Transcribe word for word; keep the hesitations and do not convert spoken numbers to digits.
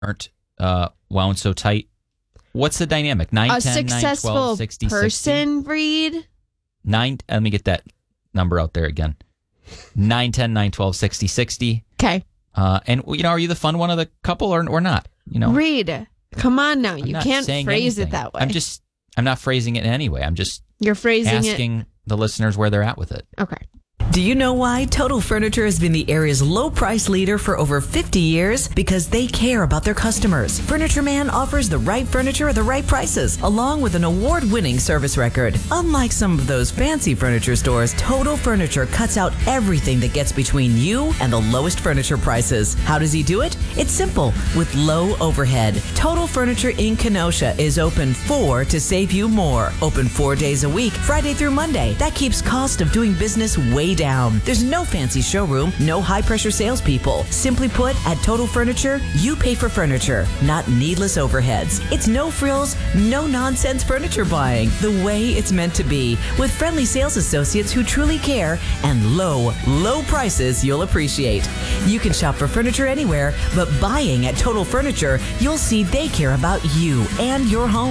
aren't uh, wound so tight. What's the dynamic? nine, A ten, successful nine, twelve, sixty, person sixty? read. Nine, let me get that number out there again. nine, ten, nine, twelve, sixty, sixty. Okay. Uh, and, you know, are you the fun one of the couple or, or not? You know, Read. Come on now. I'm You not can't saying phrase anything. it that way. I'm just, I'm not phrasing it in any way. I'm just You're phrasing asking the listeners where they're at with it. it. Okay. Do you know why Total Furniture has been the area's low price leader for over fifty years? Because they care about their customers. Furniture Man offers the right furniture at the right prices, along with an award-winning service record. Unlike some of those fancy furniture stores, Total Furniture cuts out everything that gets between you and the lowest furniture prices. How does he do it? It's simple, with low overhead. Total Furniture in Kenosha is open four to save you more. Open four days a week, Friday through Monday. That keeps cost of doing business way down. There's no fancy showroom, no high-pressure salespeople. Simply put, at Total Furniture, you pay for furniture, not needless overheads. It's no frills, no nonsense furniture buying, the way it's meant to be, with friendly sales associates who truly care and low, low prices you'll appreciate. You can shop for furniture anywhere, but buying at Total Furniture, you'll see they care about you and your home.